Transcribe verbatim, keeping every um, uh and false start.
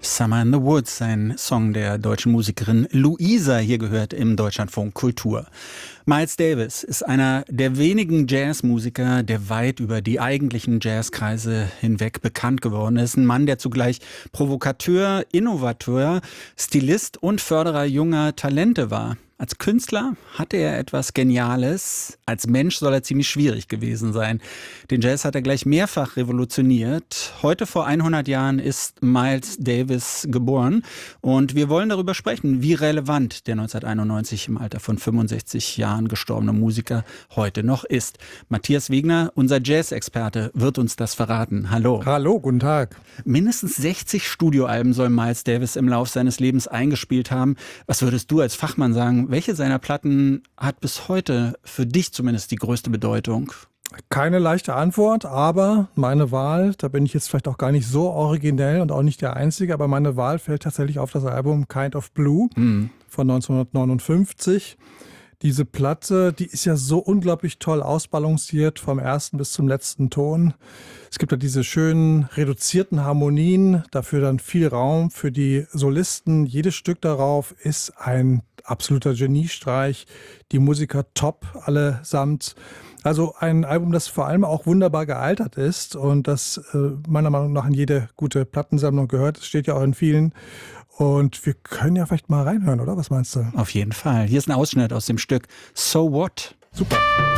Summer in the Woods, ein Song der deutschen Musikerin Luisa, hier gehört im Deutschlandfunk Kultur. Miles Davis ist einer der wenigen Jazzmusiker, der weit über die eigentlichen Jazzkreise hinweg bekannt geworden ist. Ein Mann, der zugleich Provokateur, Innovateur, Stilist und Förderer junger Talente war. Als Künstler hatte er etwas Geniales. Als Mensch soll er ziemlich schwierig gewesen sein. Den Jazz hat er gleich mehrfach revolutioniert. Heute vor hundert Jahren ist Miles Davis geboren. Und wir wollen darüber sprechen, wie relevant der neunzehnhunderteinundneunzig im Alter von fünfundsechzig Jahren gestorbene Musiker heute noch ist. Matthias Wegner, unser Jazz-Experte, wird uns das verraten. Hallo. Hallo, guten Tag. Mindestens sechzig Studioalben soll Miles Davis im Lauf seines Lebens eingespielt haben. Was würdest du als Fachmann sagen? Welche seiner Platten hat bis heute für dich zumindest die größte Bedeutung? Keine leichte Antwort, aber meine Wahl, da bin ich jetzt vielleicht auch gar nicht so originell und auch nicht der Einzige, aber meine Wahl fällt tatsächlich auf das Album Kind of Blue mhm. von neunzehnhundertneunundfünfzig. Diese Platte, die ist ja so unglaublich toll ausbalanciert vom ersten bis zum letzten Ton. Es gibt ja diese schönen reduzierten Harmonien, dafür dann viel Raum für die Solisten. Jedes Stück darauf ist ein absoluter Geniestreich, die Musiker top allesamt. Also ein Album, das vor allem auch wunderbar gealtert ist und das äh, meiner Meinung nach in jede gute Plattensammlung gehört. Es steht ja auch in vielen. Und wir können ja vielleicht mal reinhören, oder? Was meinst du? Auf jeden Fall. Hier ist ein Ausschnitt aus dem Stück So What? Super.